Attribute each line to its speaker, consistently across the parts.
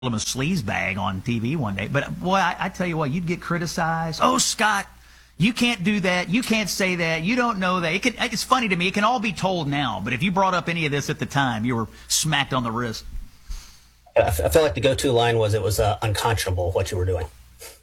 Speaker 1: him a sleaze bag on TV one day. But, boy, I tell you what, you'd get criticized. Oh, Scott, you can't do that. You can't say that. You don't know that. It's funny to me. It can all be told now. But if you brought up any of this at the time, you were smacked on the wrist.
Speaker 2: I feel like the go-to line was it was unconscionable what you were doing.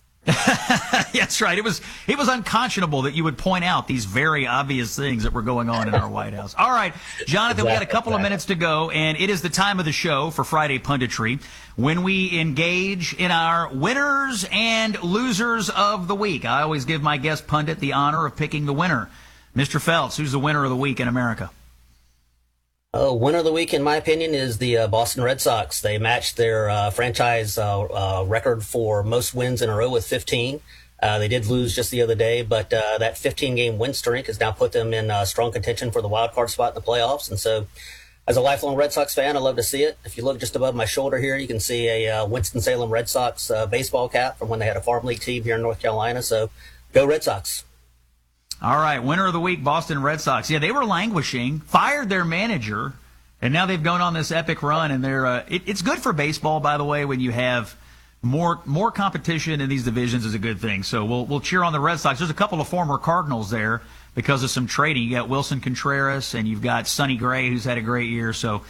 Speaker 1: That's right. It was unconscionable that you would point out these very obvious things that were going on in our White House. All right, Jonathan, we got a couple of minutes to go, and it is the time of the show for Friday Punditry when we engage in our winners and losers of the week. I always give my guest pundit the honor of picking the winner. Mr. Feltz, who's the winner of the week in America?
Speaker 2: Winner of the week, in my opinion, is the Boston Red Sox. They matched their franchise record for most wins in a row with 15. They did lose just the other day, but that 15-game win streak has now put them in strong contention for the wild card spot in the playoffs. And so, as a lifelong Red Sox fan, I love to see it. If you look just above my shoulder here, you can see a Winston-Salem Red Sox baseball cap from when they had a farm league team here in North Carolina. So, go Red Sox.
Speaker 1: All right, winner of the week, Boston Red Sox. Yeah, they were languishing, fired their manager, and now they've gone on this epic run. And they're it's good for baseball, by the way, when you have more competition in these divisions is a good thing. So we'll cheer on the Red Sox. There's a couple of former Cardinals there because of some trading. You got Wilson Contreras and you've got Sonny Gray, who's had a great year. So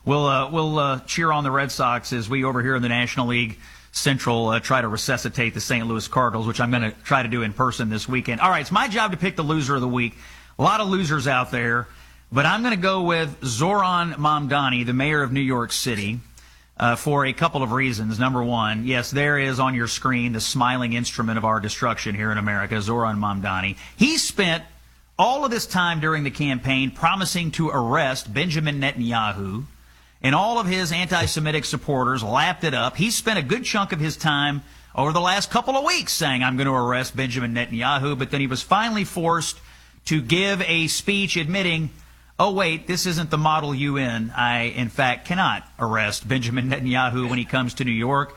Speaker 1: we'll cheer on the Red Sox as we over here in the National League Central try to resuscitate the St. Louis Cardinals, which I'm going to try to do in person this weekend. All right, it's my job to pick the loser of the week. A lot of losers out there, but I'm going to go with Zoran Mamdani, the mayor of New York City, for a couple of reasons. Number one, yes, there is on your screen the smiling instrument of our destruction here in America, Zoran Mamdani. He spent all of this time during the campaign promising to arrest Benjamin Netanyahu, and all of his anti-Semitic supporters lapped it up. He spent a good chunk of his time over the last couple of weeks saying, I'm going to arrest Benjamin Netanyahu, but then he was finally forced to give a speech admitting, oh, wait, this isn't the model UN. I, in fact, cannot arrest Benjamin Netanyahu when he comes to New York.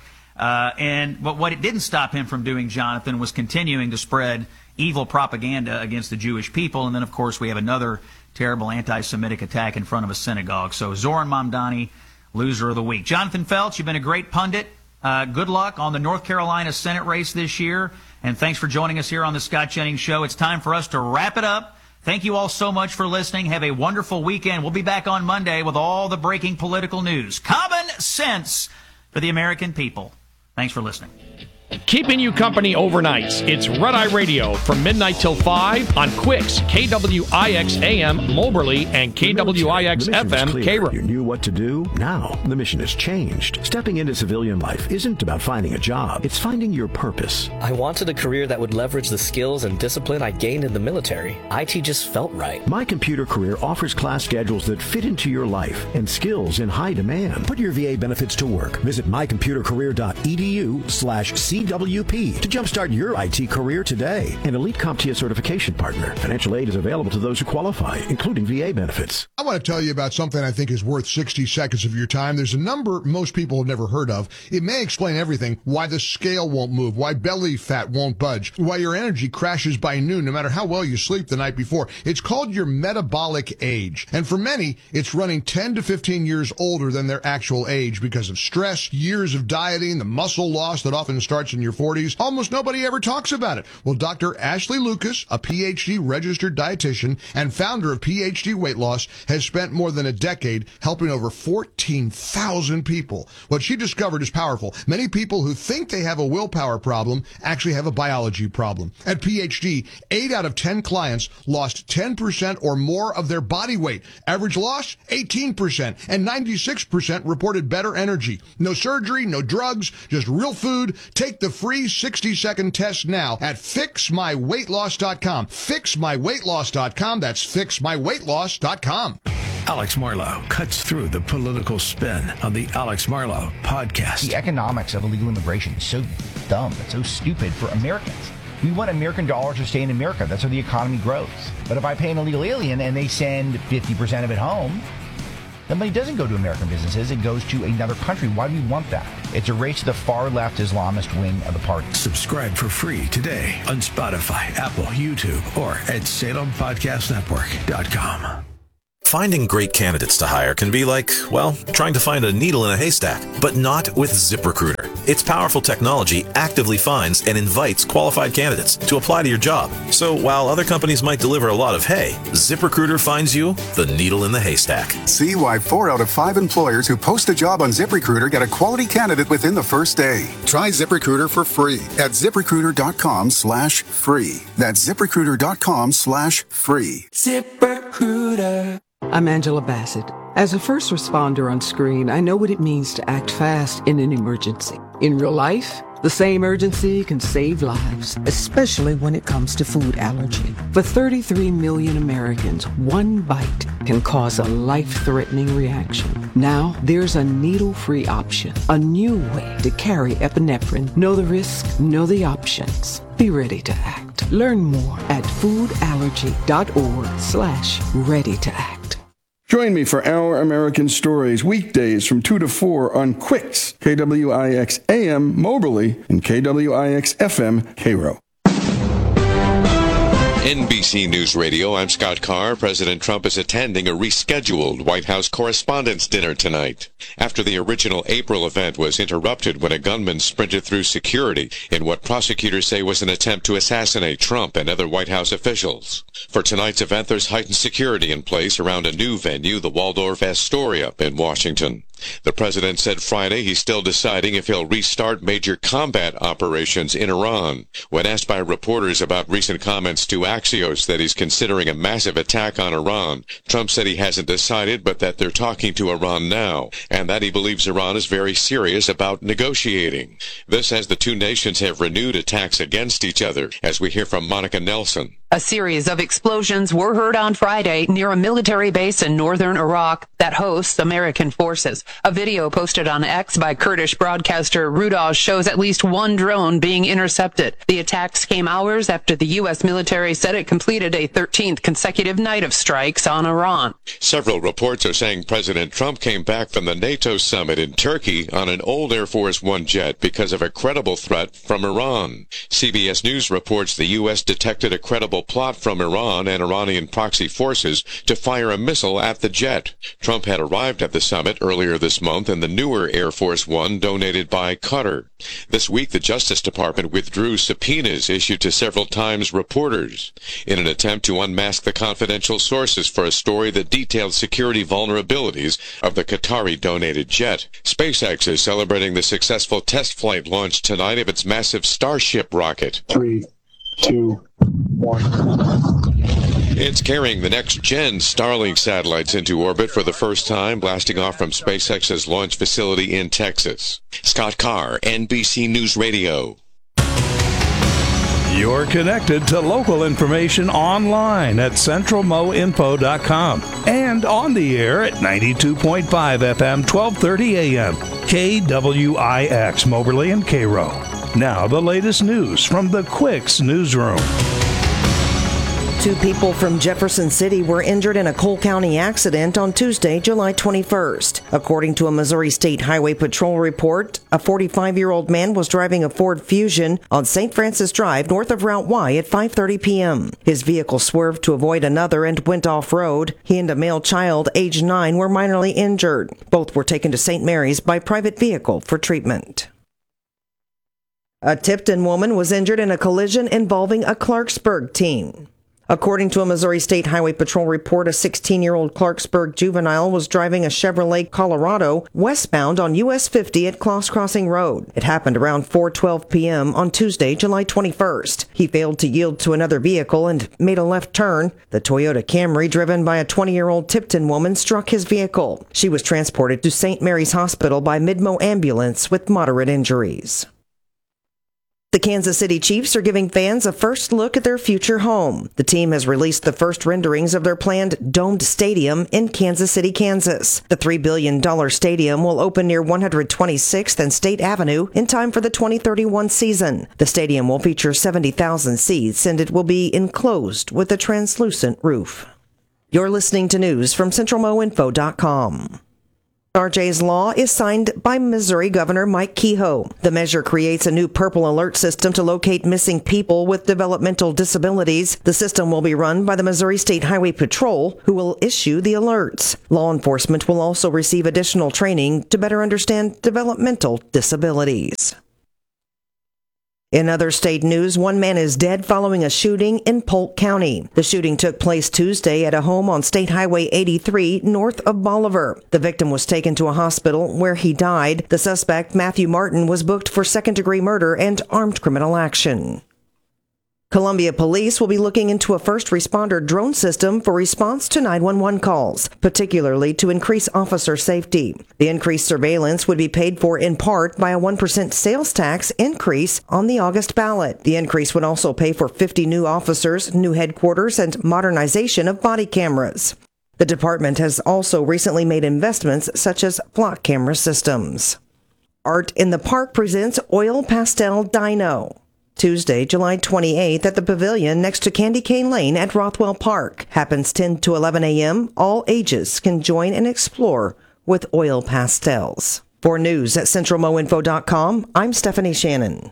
Speaker 1: But what it didn't stop him from doing, Jonathan, was continuing to spread evil propaganda against the Jewish people. And then, of course, we have another terrible anti-Semitic attack in front of a synagogue. So Zoran Mamdani, loser of the week. Jonathan Feltz, you've been a great pundit. Good luck on the North Carolina Senate race this year. And thanks for joining us here on the Scott Jennings Show. It's time for us to wrap it up. Thank you all so much for listening. Have a wonderful weekend. We'll be back on Monday with all the breaking political news. Common sense for the American people. Thanks for listening.
Speaker 3: Keeping you company overnights. It's Red Eye Radio from midnight till 5 on Quicks, KWIX AM, Moberly, and KWIX FM, Cairo.
Speaker 4: You knew what to do. Now, the mission has changed. Stepping into civilian life isn't about finding a job. It's finding your purpose.
Speaker 5: I wanted a career that would leverage the skills and discipline I gained in the military. IT just felt right.
Speaker 4: My Computer Career offers class schedules that fit into your life and skills in high demand. Put your VA benefits to work. Visit mycomputercareer.edu/CWP to jumpstart your IT career today. An Elite CompTIA certification partner. Financial aid is available to those who qualify, including VA benefits.
Speaker 6: I want to tell you about something I think is worth 60 seconds of your time. There's a number most people have never heard of. It may explain everything: why the scale won't move, why belly fat won't budge, why your energy crashes by noon no matter how well you sleep the night before. It's called your metabolic age. And for many, it's running 10 to 15 years older than their actual age because of stress, years of dieting, the muscle loss that often starts in your 40s. Almost nobody ever talks about it. Well, Dr. Ashley Lucas, a PhD registered dietitian and founder of PhD Weight Loss, has spent more than a decade helping over 14,000 people. What she discovered is powerful. Many people who think they have a willpower problem actually have a biology problem. At PhD, 8 out of 10 clients lost 10% or more of their body weight. Average loss, 18%, and 96% reported better energy. No surgery, no drugs, just real food. Take the free 60-second test now at fixmyweightloss.com. Fixmyweightloss.com. That's fixmyweightloss.com.
Speaker 4: Alex Marlow cuts through the political spin on the Alex Marlow podcast.
Speaker 7: The economics of illegal immigration is so dumb. It's so stupid for Americans. We want American dollars to stay in America. That's how the economy grows. But if I pay an illegal alien and they send 50% of it home, the money doesn't go to American businesses. It goes to another country. Why do we want that? It's a race to the far-left Islamist wing of the party.
Speaker 4: Subscribe for free today on Spotify, Apple, YouTube, or at SalemPodcastNetwork.com.
Speaker 8: Finding great candidates to hire can be like, well, trying to find a needle in a haystack, but not with ZipRecruiter. Its powerful technology actively finds and invites qualified candidates to apply to your job. So while other companies might deliver a lot of hay, ZipRecruiter finds you the needle in the haystack.
Speaker 9: See why 4 out of 5 employers who post a job on ZipRecruiter get a quality candidate within the first day. Try ZipRecruiter for free at ZipRecruiter.com/free. That's ZipRecruiter.com/free.
Speaker 10: ZipRecruiter. I'm Angela Bassett. As a first responder on screen, I know what it means to act fast in an emergency. In real life, the same urgency can save lives, especially when it comes to food allergy. For 33 million Americans, one bite can cause a life-threatening reaction. Now, there's a needle-free option, a new way to carry epinephrine. Know the risks, know the options. Be ready to act. Learn more at foodallergy.org/ready to act.
Speaker 11: Join me for Our American Stories weekdays from 2 to 4 on Quicks, KWIX AM Moberly and KWIX FM Cairo.
Speaker 12: NBC News Radio, I'm Scott Carr. President Trump is attending a rescheduled White House Correspondents' Dinner tonight, after the original April event was interrupted when a gunman sprinted through security in what prosecutors say was an attempt to assassinate Trump and other White House officials. For tonight's event, there's heightened security in place around a new venue, the Waldorf Astoria in Washington. The president said Friday he's still deciding if he'll restart major combat operations in Iran. When asked by reporters about recent comments to Axios that he's considering a massive attack on Iran, Trump said he hasn't decided, but that they're talking to Iran now, and that he believes Iran is very serious about negotiating. This as the two nations have renewed attacks against each other, as we hear from Monica Nelson.
Speaker 13: A series of explosions were heard on Friday near a military base in northern Iraq that hosts American forces. A video posted on X by Kurdish broadcaster Rudaz shows at least one drone being intercepted. The attacks came hours after the U.S. military said it completed a 13th consecutive night of strikes on Iran.
Speaker 12: Several reports are saying President Trump came back from the NATO summit in Turkey on an old Air Force One jet because of a credible threat from Iran. CBS News reports the U.S. detected a credible plot from Iran and Iranian proxy forces to fire a missile at the jet. Trump had arrived at the summit earlier this month in the newer Air Force One donated by Qatar. This week, the Justice Department withdrew subpoenas issued to several Times reporters in an attempt to unmask the confidential sources for a story that detailed security vulnerabilities of the Qatari-donated jet. SpaceX is celebrating the successful test flight launch tonight of its massive Starship rocket.
Speaker 14: 3, 2, 1.
Speaker 12: It's carrying the next-gen Starlink satellites into orbit for the first time, blasting off from SpaceX's launch facility in Texas. Scott Carr, NBC News Radio.
Speaker 15: You're connected to local information online at centralmoinfo.com and on the air at 92.5 FM, 1230 AM, KWIX, Moberly and Cairo. Now the latest news from the Quicks Newsroom.
Speaker 16: 2 people from Jefferson City were injured in a Cole County accident on Tuesday, July 21st. According to a Missouri State Highway Patrol report, a 45-year-old man was driving a Ford Fusion on St. Francis Drive north of Route Y at 5:30 p.m. His vehicle swerved to avoid another and went off-road. He and a male child, age 9, were minorly injured. Both were taken to St. Mary's by private vehicle for treatment. A Tipton woman was injured in a collision involving a Clarksburg teen. According to a Missouri State Highway Patrol report, a 16-year-old Clarksburg juvenile was driving a Chevrolet Colorado westbound on US 50 at Kloss Crossing Road. It happened around 4:12 p.m. on Tuesday, July 21st. He failed to yield to another vehicle and made a left turn. The Toyota Camry, driven by a 20-year-old Tipton woman, struck his vehicle. She was transported to St. Mary's Hospital by Midmo ambulance with moderate injuries. The Kansas City Chiefs are giving fans a first look at their future home. The team has released the first renderings of their planned domed stadium in Kansas City, Kansas. The $3 billion stadium will open near 126th and State Avenue in time for the 2031 season. The stadium will feature 70,000 seats and it will be enclosed with a translucent roof. You're listening to news from CentralMoInfo.com. RJ's law is signed by Missouri Governor Mike Kehoe. The measure creates a new purple alert system to locate missing people with developmental disabilities. The system will be run by the Missouri State Highway Patrol, who will issue the alerts. Law enforcement will also receive additional training to better understand developmental disabilities. In other state news, one man is dead following a shooting in Polk County. The shooting took place Tuesday at a home on State Highway 83 north of Bolivar. The victim was taken to a hospital where he died. The suspect, Matthew Martin, was booked for second-degree murder and armed criminal action. Columbia Police will be looking into a first responder drone system for response to 911 calls, particularly to increase officer safety. The increased surveillance would be paid for in part by a 1% sales tax increase on the August ballot. The increase would also pay for 50 new officers, new headquarters, and modernization of body cameras. The department has also recently made investments such as flock camera systems. Art in the Park presents Oil Pastel Dino. Tuesday, July 28th at the Pavilion next to Candy Cane Lane at Rothwell Park. Happens 10 to 11 a.m. All ages can join and explore with oil pastels. For news at centralmoinfo.com, I'm Stephanie Shannon.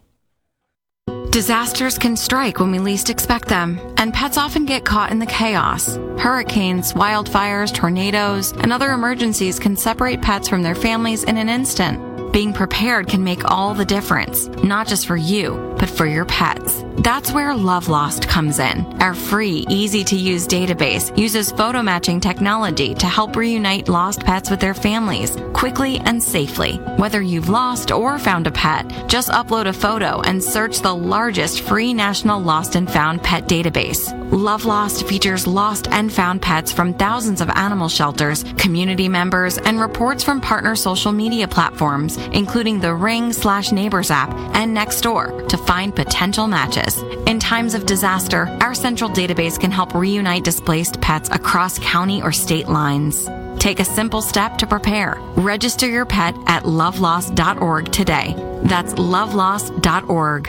Speaker 17: Disasters can strike when we least expect them, and pets often get caught in the chaos. Hurricanes, wildfires, tornadoes, and other emergencies can separate pets from their families in an instant. Being prepared can make all the difference, not just for you, but for your pets. That's where Love Lost comes in. Our free, easy-to-use database uses photo matching technology to help reunite lost pets with their families quickly and safely. Whether you've lost or found a pet, just upload a photo and search the largest free national lost and found pet database. Love Lost features lost and found pets from thousands of animal shelters, community members, and reports from partner social media platforms, including the Ring/Neighbors app and Nextdoor, to find potential matches. In times of disaster, our central database can help reunite displaced pets across county or state lines. Take a simple step to prepare. Register your pet at lovelost.org today. That's lovelost.org.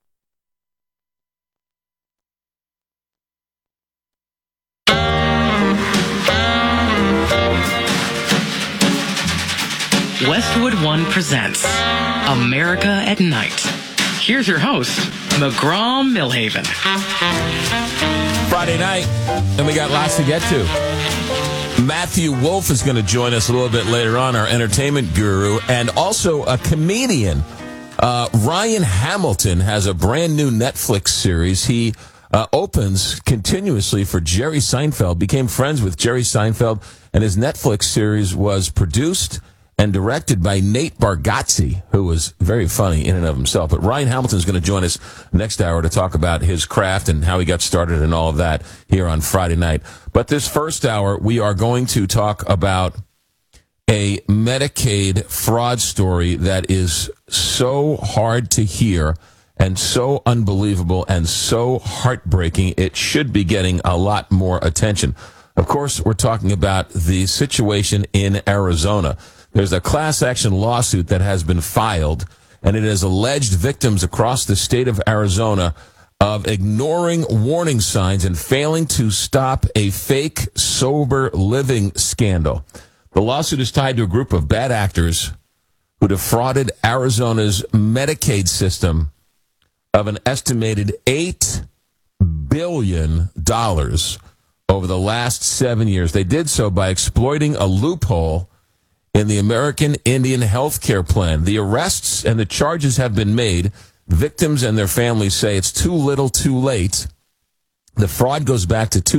Speaker 18: Westwood One presents America at Night. Here's your host, McGraw Millhaven.
Speaker 19: Friday night, and we got lots to get to. Matthew Wolf is going to join us a little bit later on, our entertainment guru, and also a comedian. Ryan Hamilton has a brand new Netflix series. He opens continuously for Jerry Seinfeld, became friends with Jerry Seinfeld, and his Netflix series was produced and directed by Nate Bargatze, who was very funny in and of himself. But Ryan Hamilton is going to join us next hour to talk about his craft and how he got started and all of that here on Friday night. But this first hour, we are going to talk about a Medicaid fraud story that is so hard to hear and so unbelievable and so heartbreaking, it should be getting a lot more attention. Of course, we're talking about the situation in Arizona. There's a class action lawsuit that has been filed, and it has alleged victims across the state of Arizona of ignoring warning signs and failing to stop a fake sober living scandal. The lawsuit is tied to a group of bad actors who defrauded Arizona's Medicaid system of an estimated $8 billion over the last 7 years. They did so by exploiting a loophole in the American Indian Health Care Plan. The arrests and the charges have been made. Victims and their families say it's too little, too late. The fraud goes back to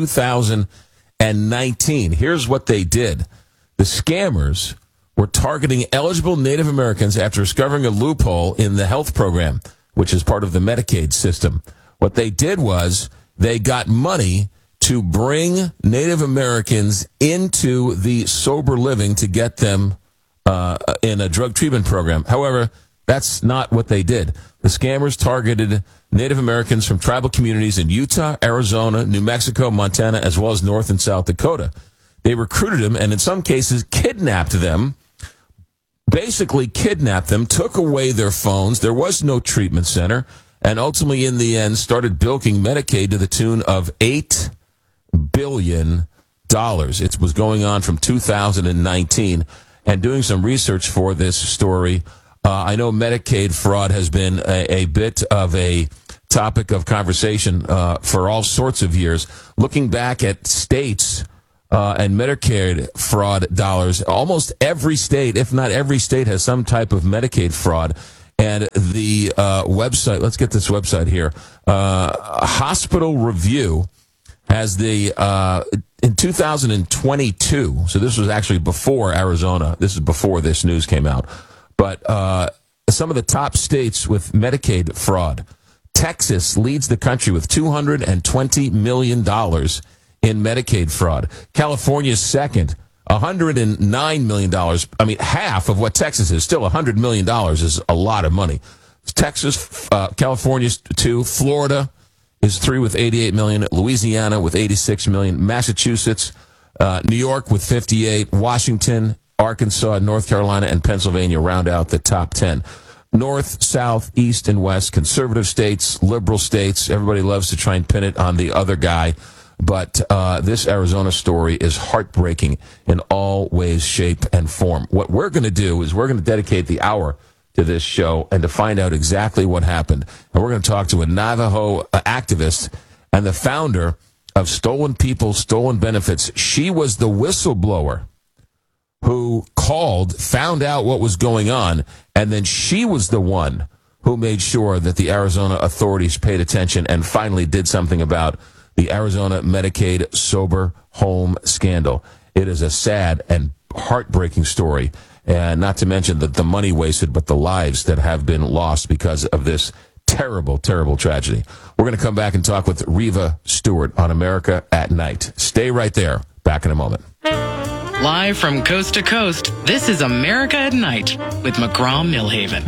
Speaker 19: 2019. Here's what they did. The scammers were targeting eligible Native Americans after discovering a loophole in the health program, which is part of the Medicaid system. What they did was they got money to bring Native Americans into the sober living to get them in a drug treatment program. However, that's not what they did. The scammers targeted Native Americans from tribal communities in Utah, Arizona, New Mexico, Montana, as well as North and South Dakota. They recruited them and in some cases kidnapped them, basically kidnapped them, took away their phones. There was no treatment center, and ultimately in the end started bilking Medicaid to the tune of $8 billion. It was going on from 2019. and doing some research for this story, I know Medicaid fraud has been a bit of a topic of conversation for all sorts of years. Looking back at states and Medicaid fraud dollars, almost every state, if not every state, has some type of Medicaid fraud. And the website, let's get this website here, Hospital Review has the, in 2022, so this was actually before Arizona, this is before this news came out, but some of the top states with Medicaid fraud. Texas leads the country with $220 million in Medicaid fraud. California's second, $109 million. I mean, half of what Texas is. Still, $100 million is a lot of money. Texas, California's 2. Florida is 3 with $88 million. Louisiana with $86 million. Massachusetts, New York with $58. Washington, Arkansas, North Carolina, and Pennsylvania round out the top 10. North, South, East, and West, conservative states, liberal states. Everybody loves to try and pin it on the other guy. But this Arizona story is heartbreaking in all ways, shape, and form. What we're going to do is we're going to dedicate the hour to this show and to find out exactly what happened. And we're going to talk to a Navajo activist and the founder of Stolen People, Stolen Benefits. She was the whistleblower who called, found out what was going on, and then she was the one who made sure that the Arizona authorities paid attention and finally did something about the Arizona Medicaid sober home scandal. It is a sad and heartbreaking story, and not to mention the money wasted, but the lives that have been lost because of this terrible, terrible tragedy. We're going to come back and talk with Reva Stewart on America at Night. Stay right there. Back in a moment.
Speaker 18: Live from coast to coast, this is America at Night with McGraw-Milhaven.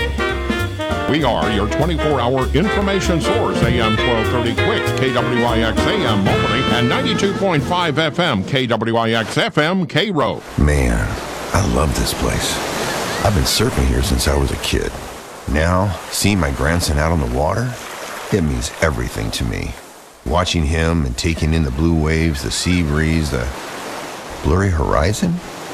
Speaker 20: We are your 24-hour information source, AM 1230 Quicks, KWIX AM Moberly, and 92.5 FM, KWIX FM, K-Row.
Speaker 21: Man, I love this place. I've been surfing here since I was a kid. Now, seeing my grandson out on the water, it means everything to me. Watching him and taking in the blue waves, the sea breeze, the blurry horizon.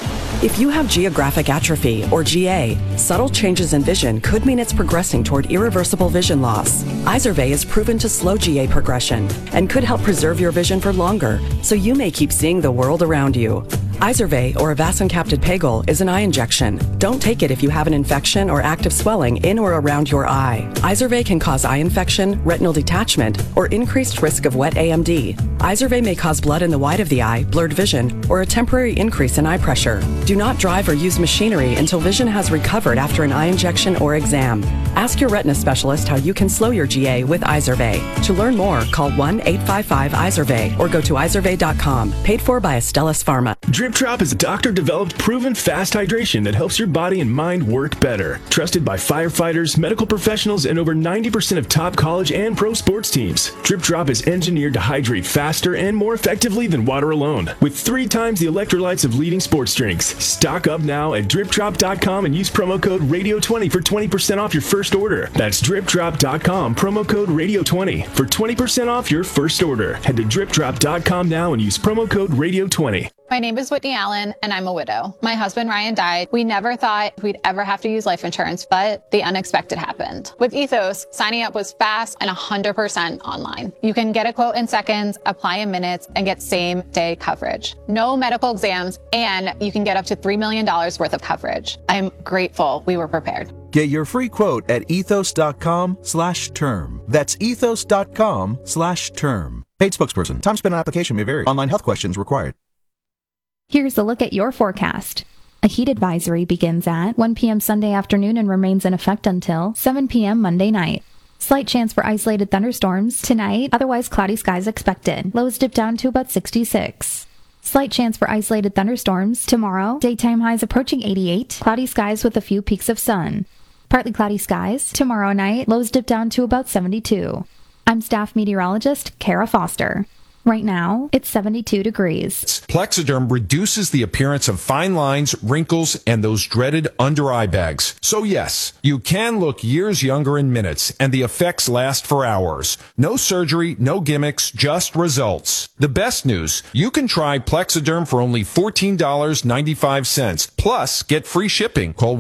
Speaker 22: If you have geographic atrophy, or GA, subtle changes in vision could mean it's progressing toward irreversible vision loss. Izervay is proven to slow GA progression and could help preserve your vision for longer, so you may keep seeing the world around you. Izervay, or avacincaptad pegol, is an eye injection. Don't take it if you have an infection or active swelling in or around your eye. Izervay can cause eye infection, retinal detachment, or increased risk of wet AMD. Izervay may cause blood in the white of the eye, blurred vision, or a temporary increase in eye pressure. Do not drive or use machinery until vision has recovered after an eye injection or exam. Ask your retina specialist how you can slow your GA with Izervay. To learn more, call 1-855-IZERVAY or go to izervay.com. Paid for by Astellas Pharma.
Speaker 23: Drip Drop is a doctor-developed, proven fast hydration that helps your body and mind work better. Trusted by firefighters, medical professionals, and over 90% of top college and pro sports teams. Drip Drop is engineered to hydrate faster and more effectively than water alone, with 3 times the electrolytes of leading sports drinks. Stock up now at dripdrop.com and use promo code RADIO20 for 20% off your first order. That's dripdrop.com, promo code RADIO20 for 20% off your first order. Head to dripdrop.com now and use promo code RADIO20.
Speaker 24: My name is Whitney Allen, and I'm a widow. My husband, Ryan, died. We never thought we'd ever have to use life insurance, but the unexpected happened. With Ethos, signing up was fast and 100% online. You can get a quote in seconds, apply in minutes, and get same-day coverage. No medical exams, and you can get up to $3 million worth of coverage. I'm grateful we were prepared.
Speaker 25: Get your free quote at ethos.com/term. That's ethos.com/term. Paid spokesperson. Time spent on application may vary. Online health questions required.
Speaker 26: Here's a look at your forecast. A heat advisory begins at 1 p.m. Sunday afternoon and remains in effect until 7 p.m. Monday night. Slight chance for isolated thunderstorms tonight, otherwise cloudy skies expected. Lows dip down to about 66. Slight chance for isolated thunderstorms tomorrow, daytime highs approaching 88, cloudy skies with a few peaks of sun. Partly cloudy skies tomorrow night, lows dip down to about 72. I'm staff meteorologist Kara Foster. Right now, it's 72 degrees.
Speaker 1: Plexiderm reduces the appearance of fine lines, wrinkles, and those dreaded under-eye bags. So yes, you can look years younger in minutes, and the effects last for hours. No surgery, no gimmicks, just results. The best news, you can try Plexiderm for only $14.95. Plus, get free shipping. Call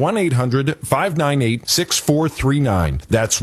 Speaker 1: 1-800-598-6439. That's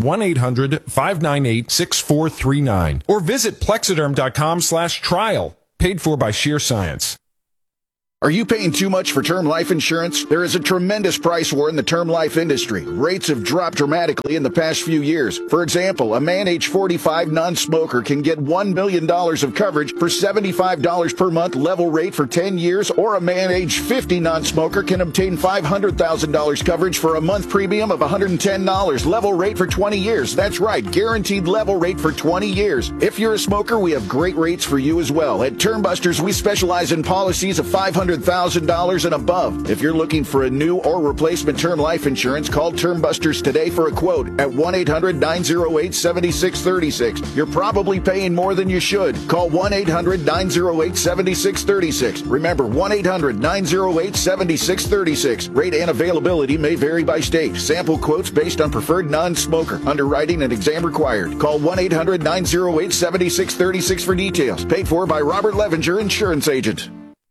Speaker 1: 1-800-598-6439. Or visit plexiderm.com/trial. Paid for by Sheer Science.
Speaker 2: Are you paying too much for term life insurance? There is a tremendous price war in the term life industry. Rates have dropped dramatically in the past few years. For example, a man age 45 non-smoker can get $1 million of coverage for $75 per month level rate for 10 years, or a man age 50 non-smoker can obtain $500,000 coverage for a month premium of $110 level rate for 20 years. That's right, guaranteed level rate for 20 years. If you're a smoker, we have great rates for you as well. At Term Busters, we specialize in policies of $500,000 and above. If you're looking for a new or replacement term life insurance, call Term Busters today for a quote at 1-800-908-7636. You're probably paying more than you should. Call 1-800-908-7636. Remember, 1-800-908-7636. Rate and availability may vary by state. Sample quotes based on preferred non-smoker. Underwriting and exam required. Call 1-800-908-7636 for details. Paid for by Robert Levenger, insurance agent.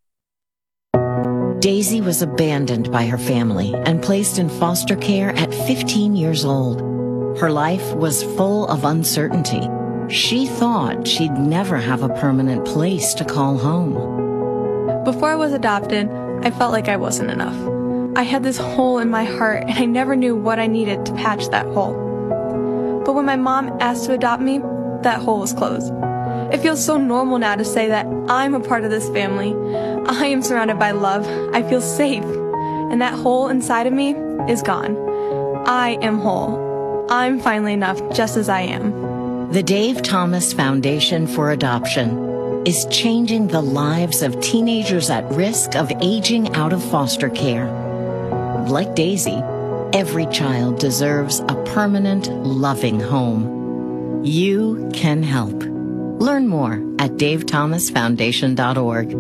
Speaker 3: Daisy was abandoned by her family and placed in foster care at 15 years old. Her life was full of uncertainty. She thought she'd never have a permanent place to call home.
Speaker 5: Before I was adopted, I felt like I wasn't enough. I had this hole in my heart, and I never knew what I needed to patch that hole. But when my mom asked to adopt me, that hole was closed. It feels so normal now to say that I'm a part of this family. I am surrounded by love. I feel safe. And that hole inside of me is gone. I am whole. I'm finally enough just as I am.
Speaker 3: The Dave Thomas Foundation for Adoption is changing the lives of teenagers at risk of aging out of foster care. Like Daisy, every child deserves a permanent, loving home. You can help. Learn more at davethomasfoundation.org.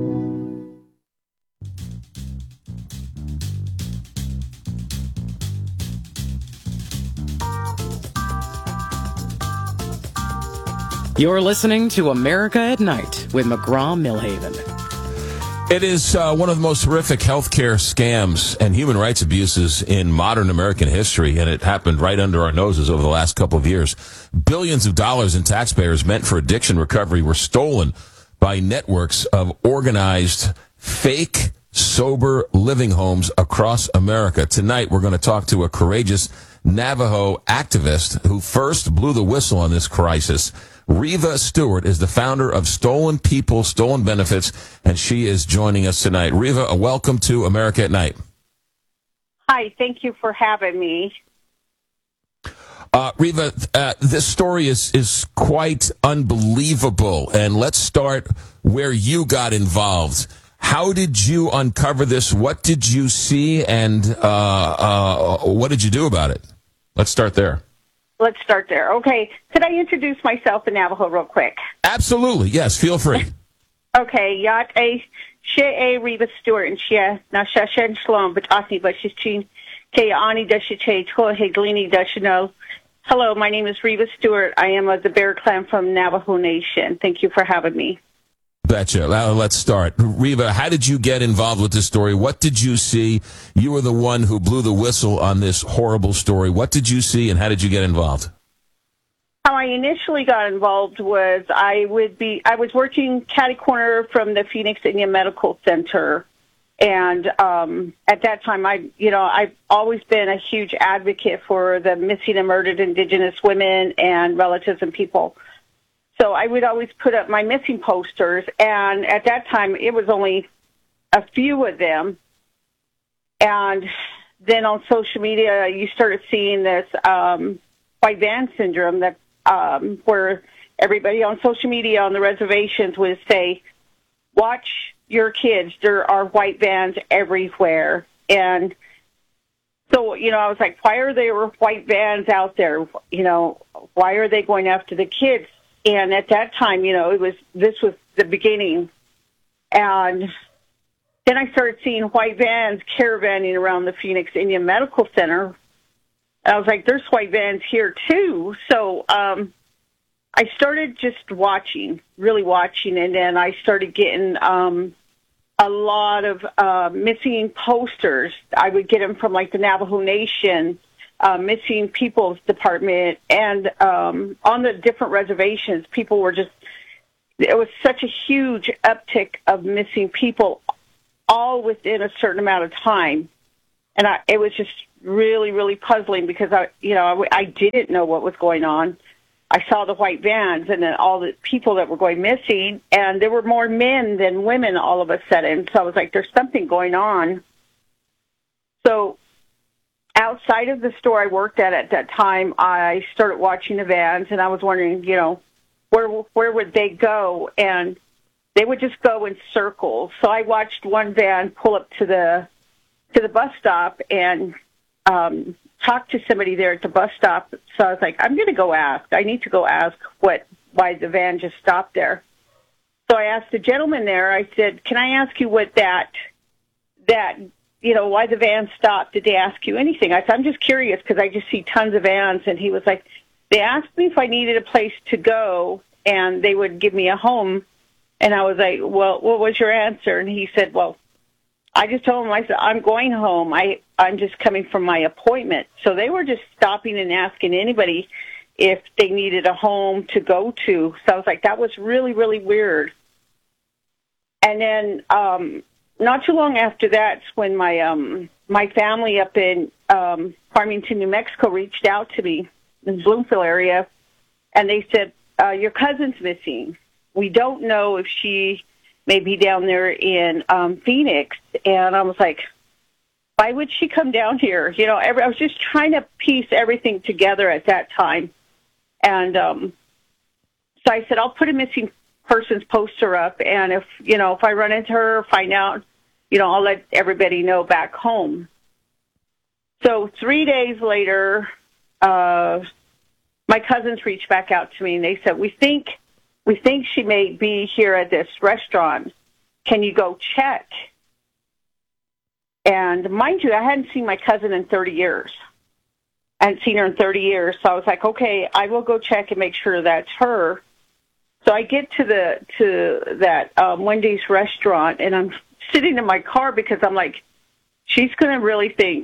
Speaker 18: You're listening to America at Night with McGraw-Milhaven.
Speaker 19: It is one of the most horrific healthcare scams and human rights abuses in modern American history, and it happened right under our noses over the last couple of years. Billions of dollars in taxpayers meant for addiction recovery were stolen by networks of organized, fake, sober living homes across America. Tonight, we're going to talk to a courageous Navajo activist who first blew the whistle on this crisis. Riva Stewart is the founder of Stolen People, Stolen Benefits, and she is joining us tonight. Riva, welcome to America at Night.
Speaker 6: Hi, thank you for having me.
Speaker 19: Riva, this story is quite unbelievable, and let's start where you got involved. How did you uncover this? What did you see, and what did you do about it? Let's start there.
Speaker 6: Let's start there. Okay. Could I introduce myself in Navajo real quick?
Speaker 19: Absolutely. Yes, feel free.
Speaker 6: Okay. Yat a she Riva Stewart and she na shashen shalom but asni but she's chin ke ani dashiche to he glini dashino. Hello, my name is Riva Stewart. I am of the Bear Clan from Navajo Nation. Thank you for having me.
Speaker 19: Betcha. Let's start. Riva, how did you get involved with this story? What did you see? You were the one who blew the whistle on this horrible story. What did you see, and how did you get involved?
Speaker 6: How I initially got involved was I was working catty corner from the Phoenix Indian Medical Center, and at that time, I've always been a huge advocate for the missing and murdered Indigenous women and relatives and people. So I would always put up my missing posters, and at that time, it was only a few of them. And then on social media, you started seeing this white van syndrome that where everybody on social media on the reservations would say, watch your kids, there are white vans everywhere. And so, I was like, why are there white vans out there? Why are they going after the kids? And at that time, this was the beginning. And then I started seeing white vans caravanning around the Phoenix Indian Medical Center. I was like, there's white vans here too. So I started just really watching, and then I started getting a lot of missing posters. I would get them from like the Navajo Nation, Missing People's Department, and on the different reservations, people were just, it was such a huge uptick of missing people all within a certain amount of time. And it was just really, really puzzling because I didn't know what was going on. I saw the white vans and then all the people that were going missing, and there were more men than women all of a sudden. So I was like, there's something going on. So outside of the store I worked at that time, I started watching the vans, and I was wondering, where would they go? And they would just go in circles. So I watched one van pull up to the bus stop and talk to somebody there at the bus stop. So I was like, I'm going to go ask. I need to go ask why the van just stopped there. So I asked the gentleman there, I said, can I ask you what why the van stopped? Did they ask you anything? I said, I'm just curious because I just see tons of vans. And he was like, they asked me if I needed a place to go and they would give me a home. And I was like, well, what was your answer? And he said, well, I just told him, I said, I'm going home. I'm just coming from my appointment. So they were just stopping and asking anybody if they needed a home to go to. So I was like, that was really, really weird. And then not too long after that's when my family up in Farmington, New Mexico reached out to me in the Bloomfield area, and they said, your cousin's missing. We don't know if she may be down there in Phoenix. And I was like, why would she come down here? I was just trying to piece everything together at that time. And so I said, I'll put a missing persons poster up, and if I run into her, find out, I'll let everybody know back home. So 3 days later, my cousins reached back out to me, and they said, we think she may be here at this restaurant. Can you go check? And mind you, I hadn't seen my cousin in 30 years. I hadn't seen her in 30 years. So I was like, okay, I will go check and make sure that's her. So I get to that Wendy's restaurant, and I'm sitting in my car because I'm like, she's going to really think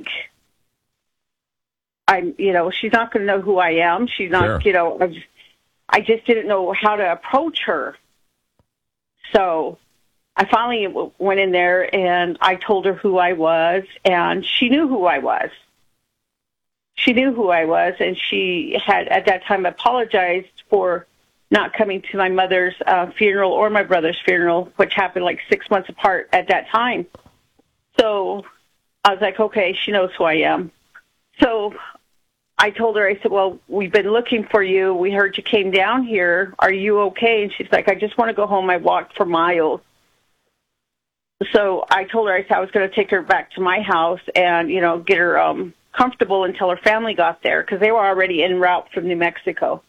Speaker 6: she's not going to know who I am. She's not, sure. I just didn't know how to approach her. So I finally went in there and I told her who I was, and she knew who I was. She knew who I was, and she had at that time apologized for not coming to my mother's funeral or my brother's funeral, which happened like 6 months apart at that time. So I was like, okay, she knows who I am. So I told her, I said, well, we've been looking for you. We heard you came down here. Are you okay? And she's like, I just want to go home. I walked for miles. So I told her, I said I was going to take her back to my house and, get her comfortable until her family got there, because they were already en route from New Mexico.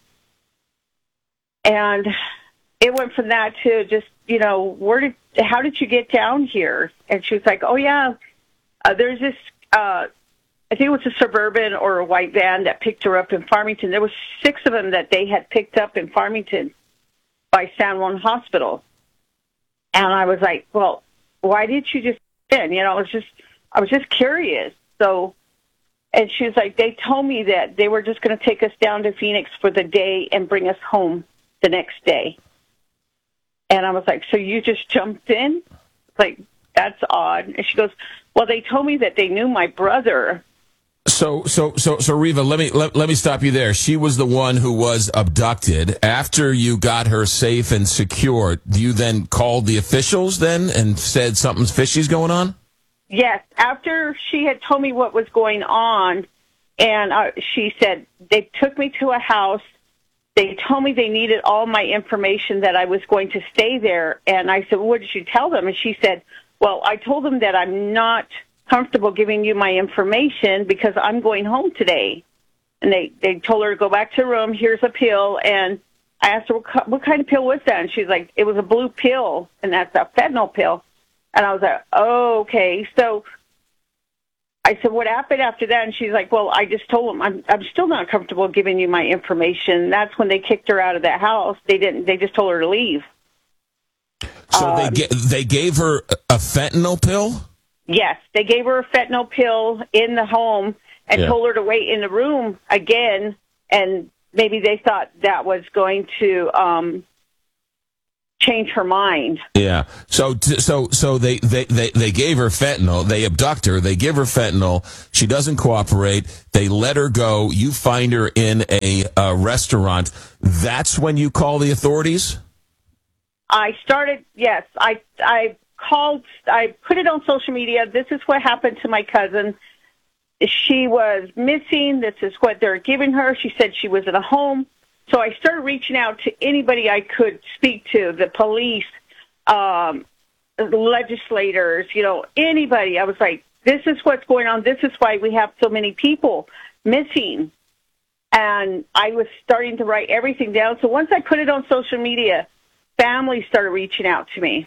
Speaker 6: And it went from that to just, how did you get down here? And she was like, oh, yeah, there's this, I think it was a Suburban or a white van that picked her up in Farmington. There was 6 of them that they had picked up in Farmington by San Juan Hospital. And I was like, well, why didn't you just in? I was just curious. So, and she was like, they told me that they were just going to take us down to Phoenix for the day and bring us home the next day. And I was like, so you just jumped in? Like, that's odd. And she goes, well, they told me that they knew my brother.
Speaker 19: So Reva, let me stop you there. She was the one who was abducted. After you got her safe and secure, you then called the officials then and said something's fishy's going on?
Speaker 6: Yes. After she had told me what was going on, and she said, they took me to a house. They told me they needed all my information, that I was going to stay there. And I said, well, what did you tell them? And she said, well, I told them that I'm not comfortable giving you my information because I'm going home today. And they told her to go back to her room, here's a pill, and I asked her, what kind of pill was that? And she's like, it was a blue pill, and that's a fentanyl pill. And I was like, oh, okay. So I said, what happened after that? And she's like, well, I just told them I'm still not comfortable giving you my information. That's when they kicked her out of that house. They just told her to leave.
Speaker 19: So they gave her a fentanyl pill?
Speaker 6: Yes, they gave her a fentanyl pill in the home and told her to wait in the room again, and maybe they thought that was going to change her mind.
Speaker 19: Yeah. So they gave her fentanyl. They abduct her. They give her fentanyl. She doesn't cooperate. They let her go. You find her in a restaurant. That's when you call the authorities?
Speaker 6: I called, I put it on social media. This is what happened to my cousin. She was missing. This is what they're giving her. She said she was in a home. So I started reaching out to anybody I could speak to, the police, legislators, anybody. I was like, this is what's going on. This is why we have so many people missing. And I was starting to write everything down. So once I put it on social media, families started reaching out to me.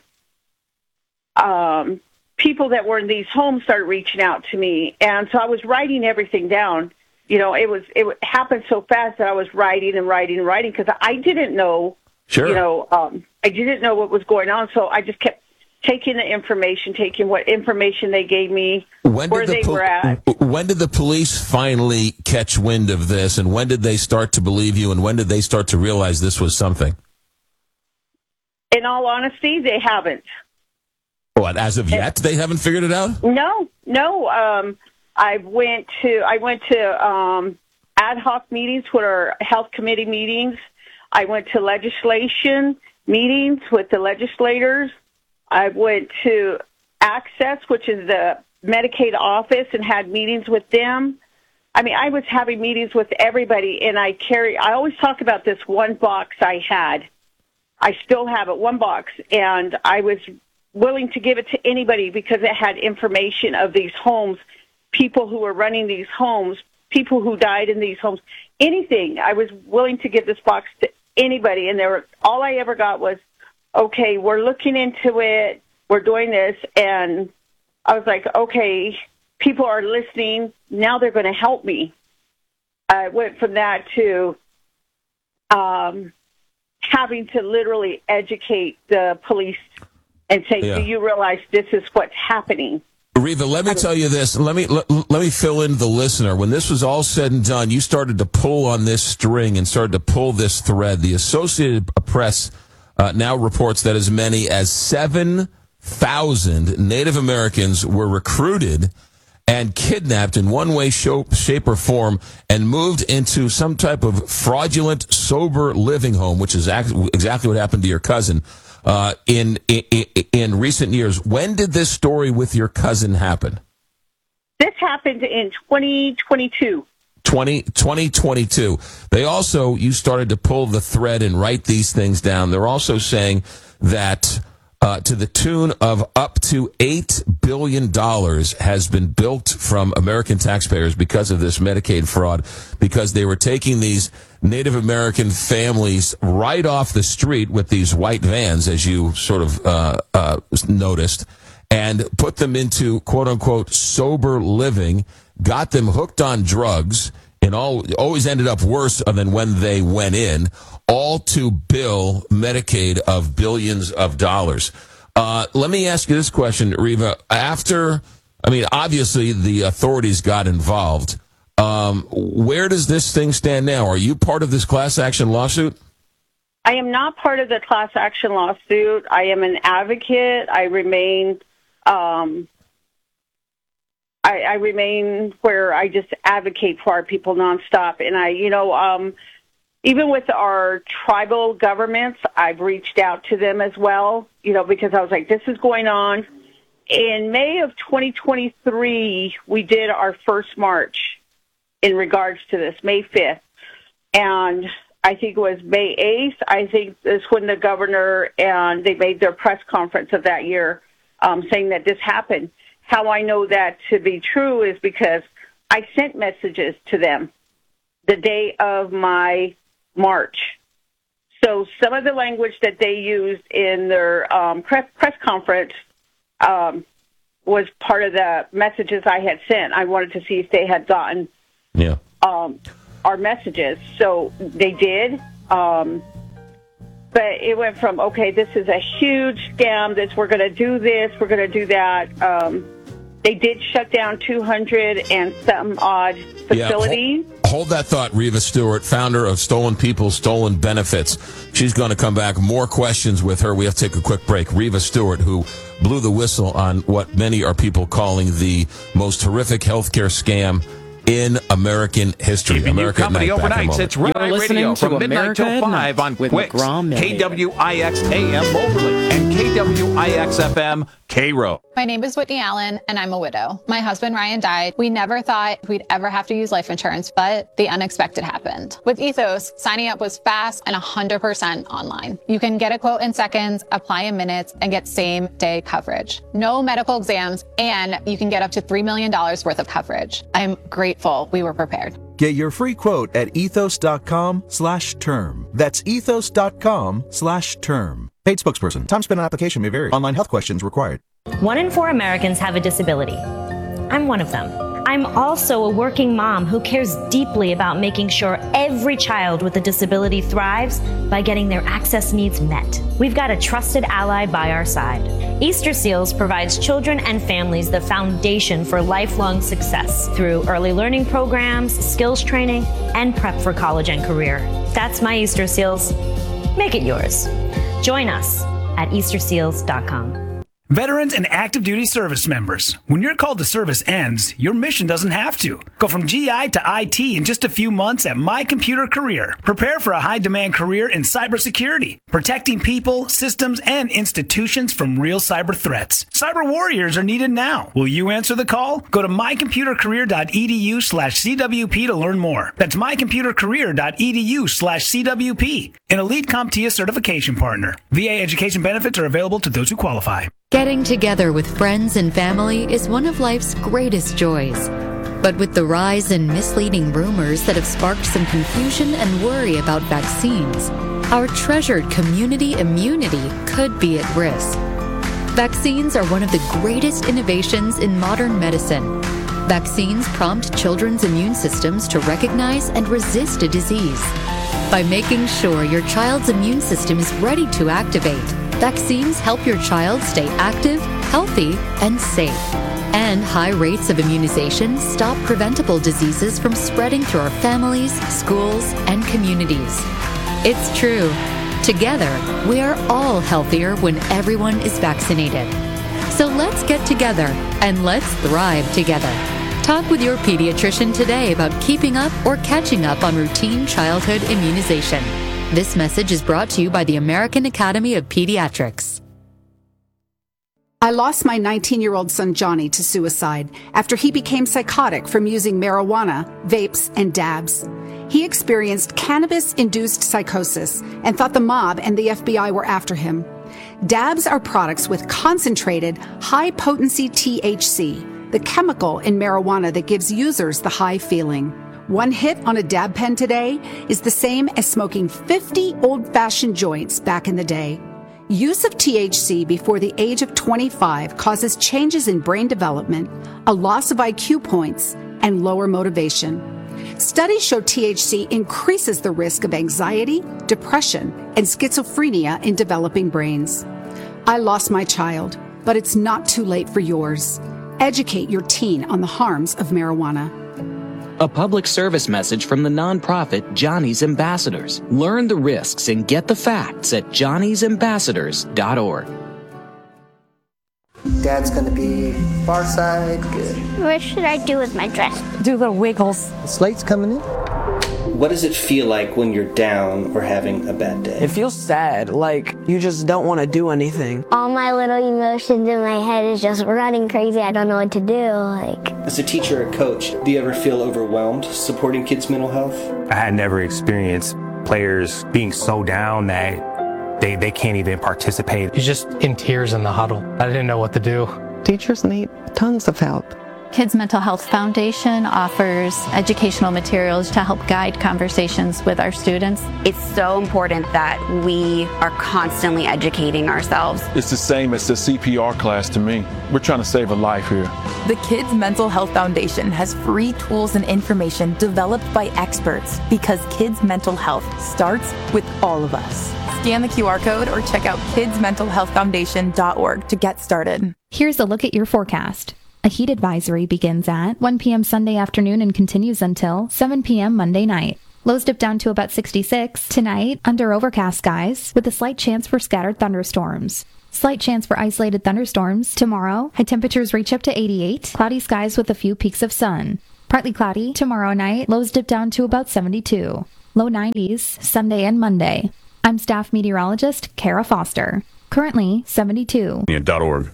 Speaker 6: People that were in these homes started reaching out to me. And so I was writing everything down. It happened so fast that I was writing because I didn't know, I didn't know what was going on. So I just kept taking the information, taking what information they gave me, where they were at.
Speaker 19: When did the police finally catch wind of this, and when did they start to believe you, and when did they start to realize this was something?
Speaker 6: In all honesty, they haven't.
Speaker 19: What, as of yet, they haven't figured it out?
Speaker 6: No. I went to ad hoc meetings with our health committee meetings. I went to legislation meetings with the legislators. I went to Access, which is the Medicaid office, and had meetings with them. I mean, I was having meetings with everybody, and I always talk about this one box I had. I still have it, one box, and I was willing to give it to anybody because it had information of these homes, people who were running these homes, people who died in these homes, anything. I was willing to give this box to anybody, and all I ever got was, okay, we're looking into it, we're doing this, and I was like, okay, people are listening, now they're going to help me. I went from that to having to literally educate the police and say, do you realize this is what's happening?
Speaker 19: Reva, let me tell you this. Let me fill in the listener. When this was all said and done, you started to pull on this string and started to pull this thread. The Associated Press now reports that as many as 7,000 Native Americans were recruited and kidnapped in one way, shape, or form and moved into some type of fraudulent, sober living home, which is exactly what happened to your cousin. In recent years. When did this story with your cousin happen?
Speaker 6: This happened in 2022.
Speaker 19: 2022. You started to pull the thread and write these things down. They're also saying that to the tune of up to $8 billion has been built from American taxpayers because of this Medicaid fraud, because they were taking these Native American families right off the street with these white vans, as you sort of noticed, and put them into quote-unquote sober living, got them hooked on drugs, and always ended up worse than when they went in, all to bill Medicaid of billions of dollars. Let me ask you this question, Reva. Obviously the authorities got involved. Where does this thing stand now? Are you part of this class action lawsuit?
Speaker 6: I am not part of the class action lawsuit. I am an advocate. I remain I remain where I just advocate for our people nonstop. And even with our tribal governments, I've reached out to them as well, because I was like, this is going on. In May of 2023, we did our first march in regards to this, May 5th. And I think it was May 8th, I think is when the governor and they made their press conference of that year saying that this happened. How I know that to be true is because I sent messages to them the day of my march So some of the language that they used in their press conference was part of the messages I had sent. I wanted to see if they had gotten our messages. So they did. But it went from, okay, this is a huge scam, we're going to do this, we're going to do that. They did shut down 200 and some odd facilities.
Speaker 19: Yeah, hold that thought, Reva Stewart, founder of Stolen People, Stolen Benefits. She's going to come back. More questions with her. We have to take a quick break. Reva Stewart, who blew the whistle on what many are people calling the most horrific healthcare scam in American history.
Speaker 4: Keeping
Speaker 19: America
Speaker 4: you company
Speaker 19: at Night.
Speaker 4: overnight. It's Red Eye Radio from midnight till 5 on Quicks, KWIX AM Moberly, and KWIX FM Cairo.
Speaker 24: My name is Whitney Allen, and I'm a widow. My husband, Ryan, died. We never thought we'd ever have to use life insurance, but the unexpected happened. With Ethos, signing up was fast and 100% online. You can get a quote in seconds, apply in minutes, and get same-day coverage. No medical exams, and you can get up to $3 million worth of coverage. I'm grateful we were prepared.
Speaker 25: Get your free quote at ethos.com/term. That's ethos.com/term. Paid spokesperson. Time spent on application may vary. Online health questions required.
Speaker 7: 1 in 4 Americans have a disability. I'm one of them. I'm also a working mom who cares deeply about making sure every child with a disability thrives by getting their access needs met. We've got a trusted ally by our side. Easter Seals provides children and families the foundation for lifelong success through early learning programs, skills training, and prep for college and career. That's my Easter Seals. Make it yours. Join us at easterseals.com.
Speaker 8: Veterans and active duty service members, when your call to service ends, your mission doesn't have to. Go from GI to IT in just a few months at My Computer Career. Prepare for a high-demand career in cybersecurity, protecting people, systems, and institutions from real cyber threats. Cyber warriors are needed now. Will you answer the call? Go to mycomputercareer.edu/CWP to learn more. That's mycomputercareer.edu/CWP. An Elite CompTIA certification partner. VA education benefits are available to those who qualify.
Speaker 9: Getting together with friends and family is one of life's greatest joys. But with the rise in misleading rumors that have sparked some confusion and worry about vaccines, our treasured community immunity could be at risk. Vaccines are one of the greatest innovations in modern medicine. Vaccines prompt children's immune systems to recognize and resist a disease. By making sure your child's immune system is ready to activate, vaccines help your child stay active, healthy, and safe. And high rates of immunization stop preventable diseases from spreading through our families, schools, and communities. It's true. Together, we are all healthier when everyone is vaccinated. So let's get together and let's thrive together. Talk with your pediatrician today about keeping up or catching up on routine childhood immunization. This message is brought to you by the American Academy of Pediatrics.
Speaker 10: I lost my 19-year-old son Johnny to suicide after he became psychotic from using marijuana, vapes, and dabs. He experienced cannabis-induced psychosis and thought the mob and the FBI were after him. Dabs are products with concentrated, high-potency THC, the chemical in marijuana that gives users the high feeling. One hit on a dab pen today is the same as smoking 50 old-fashioned joints back in the day. Use of THC before the age of 25 causes changes in brain development, a loss of IQ points, and lower motivation. Studies show THC increases the risk of anxiety, depression, and schizophrenia in developing brains. I lost my child, but it's not too late for yours. Educate your teen on the harms of marijuana.
Speaker 11: A public service message from the nonprofit Johnny's Ambassadors. Learn the risks and get the facts at johnnysambassadors.org.
Speaker 27: Dad's going to be far side, good.
Speaker 28: What should I do with my dress?
Speaker 27: Do little wiggles. The slate's coming in. What does it feel like when you're down or having a bad day?
Speaker 29: It feels sad, like you just don't want to do anything.
Speaker 28: All my little emotions in my head is just running crazy. I don't know what to do.
Speaker 27: As a teacher or coach, do you ever feel overwhelmed supporting kids' mental health?
Speaker 30: I had never experienced players being so down that they can't even participate.
Speaker 31: He's just in tears in the huddle. I didn't know what to do.
Speaker 32: Teachers need tons of help.
Speaker 24: Kids Mental Health Foundation offers educational materials to help guide conversations with our students.
Speaker 12: It's so important that we are constantly educating ourselves.
Speaker 13: It's the same as the CPR class to me. We're trying to save a life here.
Speaker 14: The Kids Mental Health Foundation has free tools and information developed by experts because kids' mental health starts with all of us. Scan the QR code or check out kidsmentalhealthfoundation.org to get started.
Speaker 26: Here's a look at your forecast. A heat advisory begins at 1 p.m. Sunday afternoon and continues until 7 p.m. Monday night. Lows dip down to about 66. Tonight, under overcast skies, with a slight chance for scattered thunderstorms. Slight chance for isolated thunderstorms. Tomorrow, high temperatures reach up to 88. Cloudy skies with a few peaks of sun. Partly cloudy. Tomorrow night, lows dip down to about 72. Low 90s, Sunday and Monday. I'm staff meteorologist Kara Foster. Currently, 72.
Speaker 15: .org.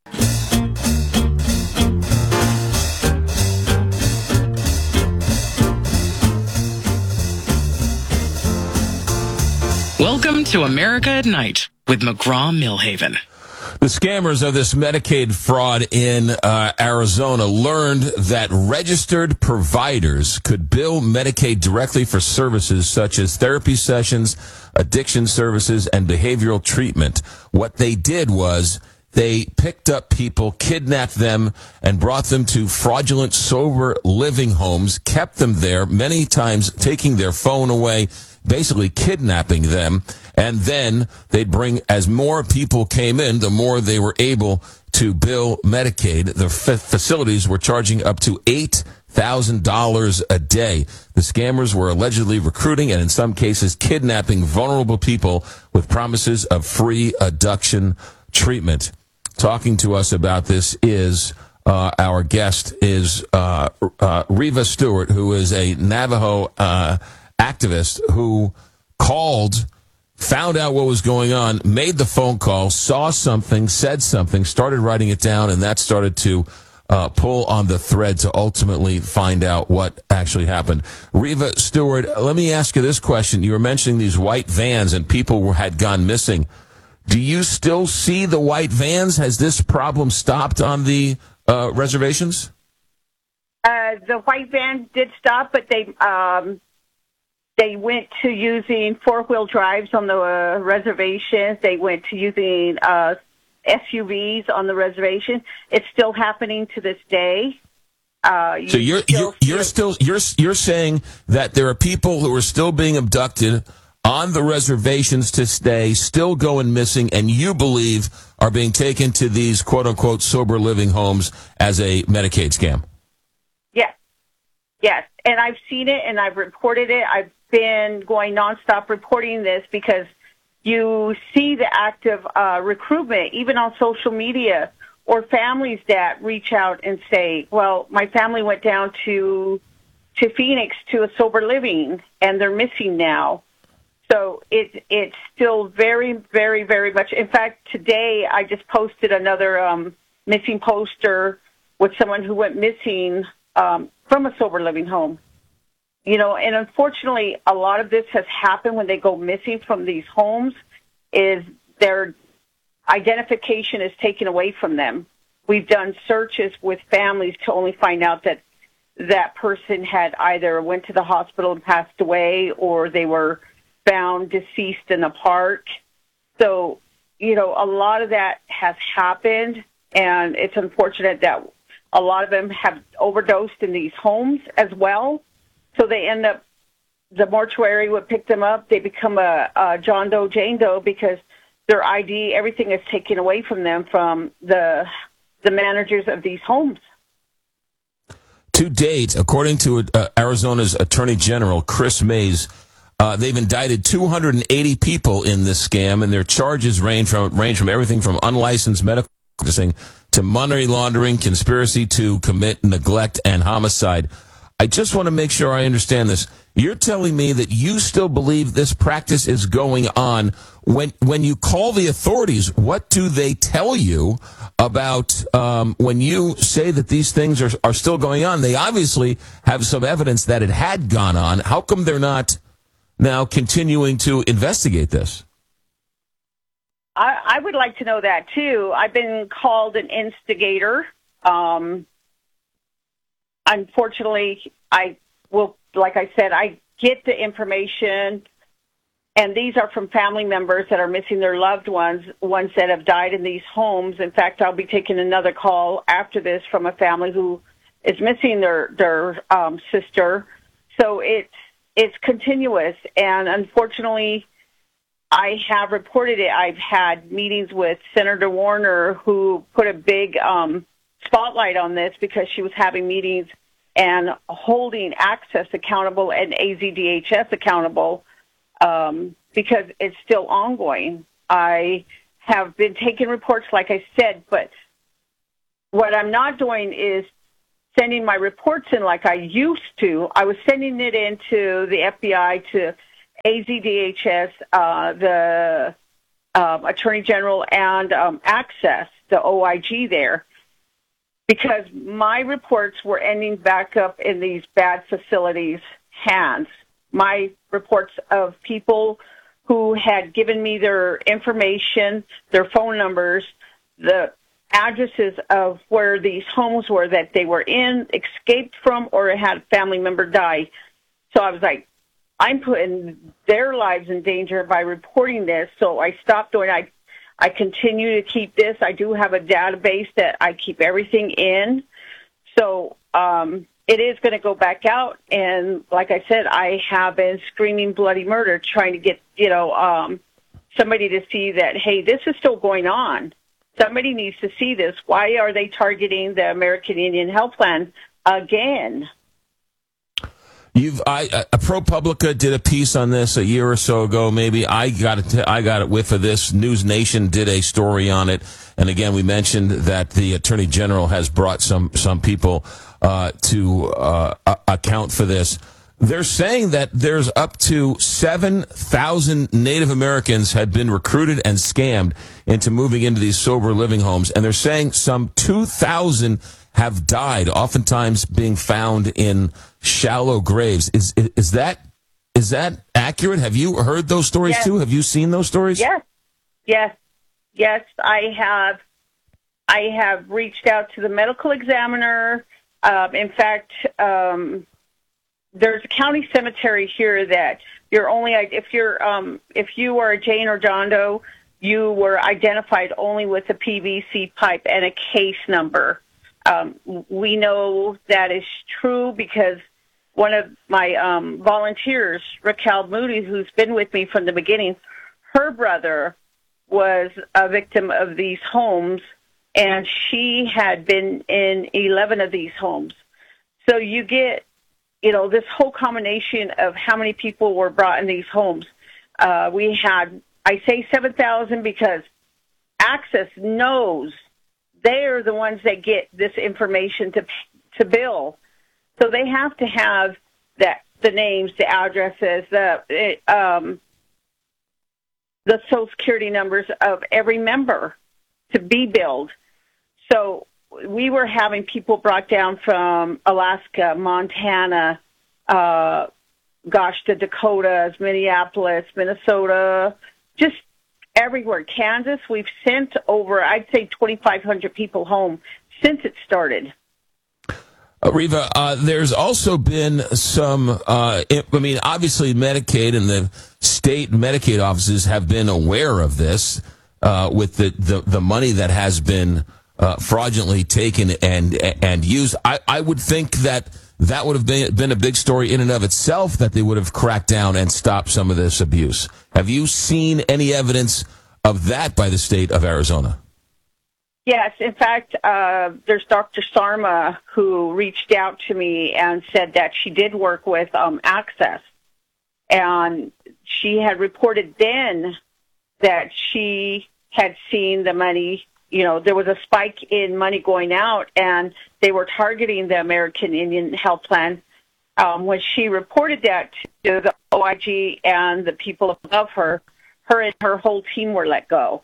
Speaker 18: Welcome to America at Night with McGraw-Milhaven.
Speaker 19: The scammers of this Medicaid fraud in Arizona learned that registered providers could bill Medicaid directly for services such as therapy sessions, addiction services, and behavioral treatment. What they did was they picked up people, kidnapped them, and brought them to fraudulent sober living homes, kept them there, many times taking their phone away, basically kidnapping them, and then they'd bring, as more people came in, the more they were able to bill Medicaid. The facilities were charging up to $8,000 a day. The scammers were allegedly recruiting and in some cases kidnapping vulnerable people with promises of free addiction treatment. Talking to us about this is our guest is Riva Stewart, who is a Navajo activist who called, found out what was going on, made the phone call, saw something, said something, started writing it down, and that started to pull on the thread to ultimately find out what actually happened. Riva Stewart, let me ask you this question. You were mentioning these white vans and people had gone missing. Do you still see the white vans? Has this problem stopped on the reservations?
Speaker 6: The white vans did stop, but they went to using four-wheel drives on the reservations. They went to using SUVs on the reservation. It's still happening to this day.
Speaker 19: So you're saying that there are people who are still being abducted on the reservations to stay, still going missing, and you believe are being taken to these quote-unquote sober living homes as a Medicaid scam?
Speaker 6: Yes, and I've seen it and I've reported it. I've been going nonstop reporting this because you see the active recruitment, even on social media, or families that reach out and say, well, my family went down to Phoenix to a sober living and they're missing now. So it's still very, very, very much. In fact, today I just posted another missing poster with someone who went missing from a sober living home. You know, and unfortunately, a lot of this has happened when they go missing from these homes, is their identification is taken away from them. We've done searches with families to only find out that that person had either went to the hospital and passed away, or they were found deceased in a park. So, you know, a lot of that has happened, and it's unfortunate that a lot of them have overdosed in these homes as well. So they end up, the mortuary would pick them up. They become a John Doe, Jane Doe, because their ID, everything is taken away from them from the managers of these homes.
Speaker 19: To date, according to Arizona's Attorney General, Chris Mays, they've indicted 280 people in this scam, and their charges range from everything from unlicensed medical practicing to money laundering, conspiracy to commit neglect, and homicide. I just want to make sure I understand this. You're telling me that you still believe this practice is going on. When you call the authorities, what do they tell you about when you say that these things are still going on? They obviously have some evidence that it had gone on. How come they're not now continuing to investigate this?
Speaker 6: I would like to know that, too. I've been called an instigator. unfortunately, like I said, I get the information, and these are from family members that are missing their loved ones that have died in these homes. In fact, I'll be taking another call after this from a family who is missing their sister. So it's continuous, and unfortunately, I have reported it. I've had meetings with Senator Warner, who put a big spotlight on this because she was having meetings and holding Access accountable and AZDHS accountable because it's still ongoing. I have been taking reports, like I said, but what I'm not doing is sending my reports in like I used to. I was sending it into the FBI, to AZDHS, the Attorney General, and Access, the OIG there, because my reports were ending back up in these bad facilities' hands. My reports of people who had given me their information, their phone numbers, the addresses of where these homes were that they were in, escaped from, or had a family member die. So I was like, I'm putting their lives in danger by reporting this. So I stopped doing it. I continue to keep this. I do have a database that I keep everything in. So it is going to go back out. And like I said, I have been screaming bloody murder, trying to get, somebody to see that, hey, this is still going on. Somebody needs to see this. Why are they targeting the American Indian Health Plan again?
Speaker 19: ProPublica did a piece on this a year or so ago. Maybe I got it whiff of this. News Nation did a story on it, and again, we mentioned that the Attorney General has brought some people to account for this. They're saying that there's up to 7,000 Native Americans had been recruited and scammed into moving into these sober living homes, and they're saying some 2,000 have died, oftentimes being found in shallow graves. Is that accurate? Have you heard those stories too? Have you seen those stories?
Speaker 6: Yes. I have reached out to the medical examiner. In fact, there's a county cemetery here that if you are a Jane or John Doe, you were identified only with a PVC pipe and a case number. We know that is true because one of my volunteers, Raquel Moody, who's been with me from the beginning, her brother was a victim of these homes, and she had been in 11 of these homes. So you get, this whole combination of how many people were brought in these homes. We had, I say 7,000 because Access knows they're the ones that get this information to bill. So they have to have the names, the addresses, the Social Security numbers of every member to be billed. So we were having people brought down from Alaska, Montana, the Dakotas, Minneapolis, Minnesota, just everywhere. Kansas, we've sent over, I'd say, 2,500 people home since it started.
Speaker 19: Reva, there's also been some, obviously Medicaid and the state Medicaid offices have been aware of this with the money that has been fraudulently taken and used. I would think that would have been a big story in and of itself, that they would have cracked down and stopped some of this abuse. Have you seen any evidence of that by the state of Arizona?
Speaker 6: Yes. In fact, there's Dr. Sarma who reached out to me and said that she did work with Access. And she had reported then that she had seen the money. There was a spike in money going out, and they were targeting the American Indian Health Plan. When she reported that to the OIG and the people above her and her whole team were let go.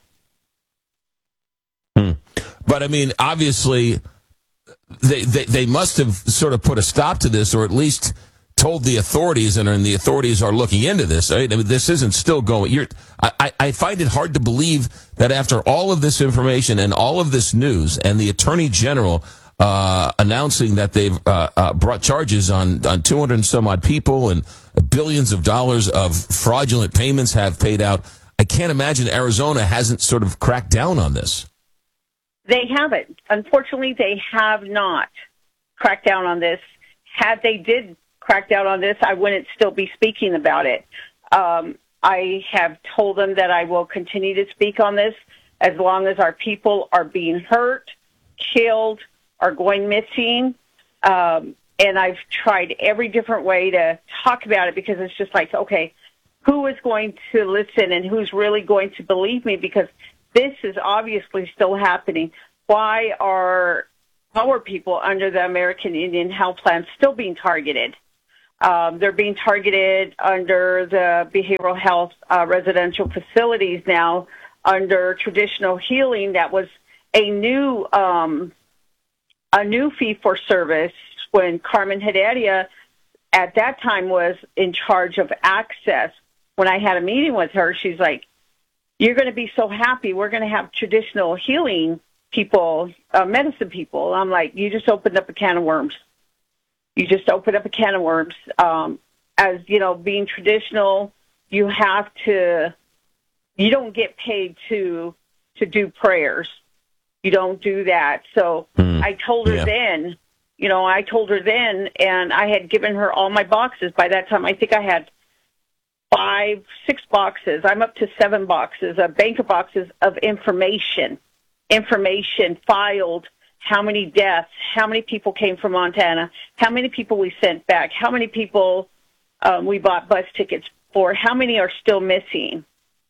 Speaker 19: But, obviously, they must have sort of put a stop to this, or at least told the authorities, and the authorities are looking into this. Right? This isn't still going. I find it hard to believe that after all of this information and all of this news, and the Attorney General announcing that they've brought charges on 200 and some odd people, and billions of dollars of fraudulent payments have paid out. I can't imagine Arizona hasn't sort of cracked down on this.
Speaker 6: They haven't. Unfortunately, they have not cracked down on this. Had they did crack down on this, I wouldn't still be speaking about it. I have told them that I will continue to speak on this as long as our people are being hurt, killed, are going missing. And I've tried every different way to talk about it, because it's just like, okay, who is going to listen and who's really going to believe me? Because this is obviously still happening. Why are our people under the American Indian Health Plan still being targeted? They're being targeted under the behavioral health residential facilities now, under traditional healing. That was a new fee-for-service when Carmen Heredia at that time was in charge of access. When I had a meeting with her, she's like, you're going to be so happy. We're going to have traditional healing people, medicine people. I'm like, you just opened up a can of worms. You just opened up a can of worms. As you know, being traditional, you don't get paid to do prayers. You don't do that. So I told her then, and I had given her all my boxes. By that time, I think I had 6 boxes. I'm up to 7 boxes, banker boxes of information filed. How many deaths, how many people came from Montana, how many people we sent back, how many people we bought bus tickets for, how many are still missing.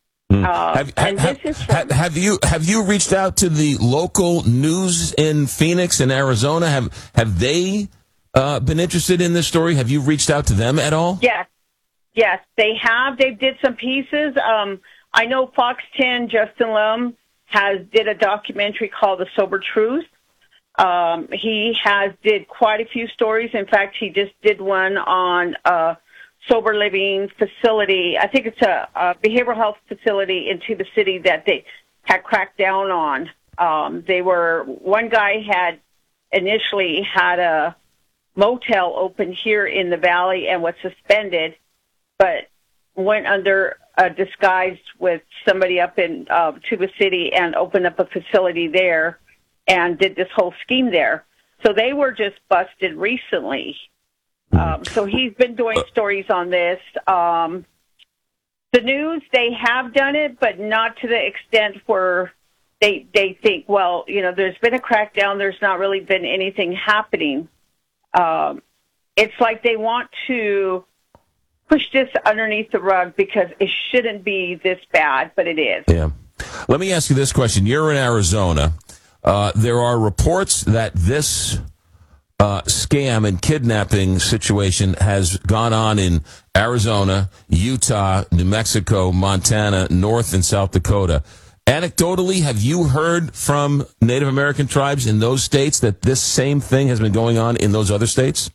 Speaker 19: Have you reached out to the local news in Phoenix and Arizona? Have they been interested in this story? Have you reached out to them at all?
Speaker 6: Yes, they have. They did some pieces. I know Fox 10, Justin Lum, did a documentary called The Sober Truth. He did quite a few stories. In fact, he just did one on a sober living facility. I think it's a behavioral health facility in Tuba City that they had cracked down on. One guy had initially had a motel open here in the valley and was suspended, but went under a disguise with somebody up in Tuba City and opened up a facility there and did this whole scheme there. So they were just busted recently. So he's been doing stories on this. The news, they have done it, but not to the extent where they think, well, there's been a crackdown. There's not really been anything happening. It's like they want to push this underneath the rug because it shouldn't be this bad, but it is.
Speaker 19: Yeah. Let me ask you this question. You're in Arizona. There are reports that this scam and kidnapping situation has gone on in Arizona, Utah, New Mexico, Montana, North and South Dakota. Anecdotally, have you heard from Native American tribes in those states that this same thing has been going on in those other states?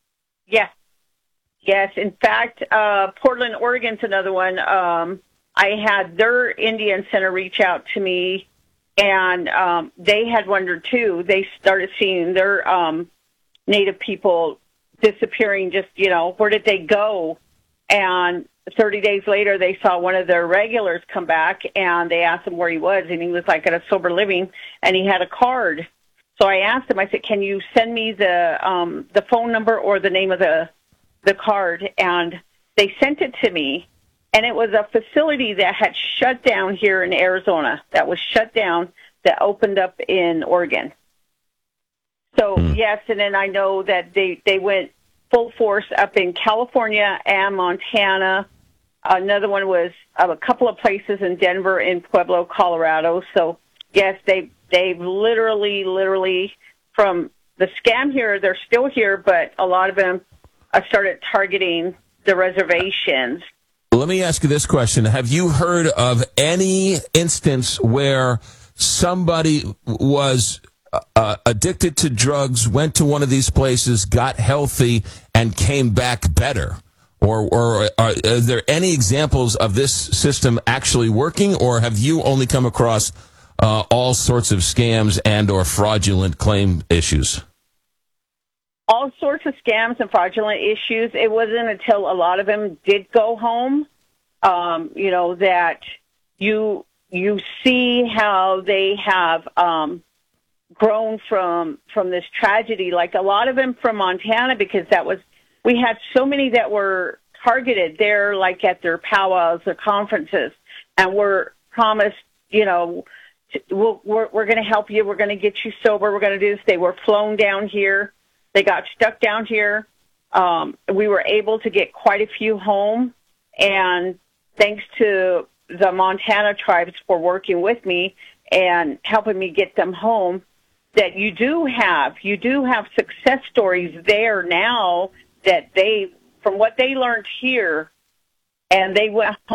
Speaker 6: Yes. In fact, Portland, Oregon's another one. I had their Indian Center reach out to me, and they had wondered too. They started seeing their Native people disappearing, just, where did they go? And 30 days later, they saw one of their regulars come back, and they asked him where he was, and he was like at a sober living, and he had a card. So I asked him, I said, can you send me the phone number or the name of the card? And they sent it to me, and it was a facility that had shut down here in Arizona, that was shut down, that opened up in Oregon. So, yes, and then I know that they went full force up in California and Montana. Another one was a couple of places in Denver and Pueblo, Colorado. So, yes, they've literally, from the scam here, they're still here, but a lot of them started targeting the reservations.
Speaker 19: Let me ask you this question. Have you heard of any instance where somebody was addicted to drugs, went to one of these places, got healthy, and came back better? Or are there any examples of this system actually working, or have you only come across all sorts of scams and or fraudulent claim issues?
Speaker 6: All sorts of scams and fraudulent issues. It wasn't until a lot of them did go home, that you see how they have grown from this tragedy. Like a lot of them from Montana, because we had so many that were targeted there, like at their powwows or conferences, and were promised, we're going to help you, we're going to get you sober, we're going to do this. They were flown down here. They got stuck down here. We were able to get quite a few home, and thanks to the Montana tribes for working with me and helping me get them home, that you do have success stories there now that from what they learned here, and they went home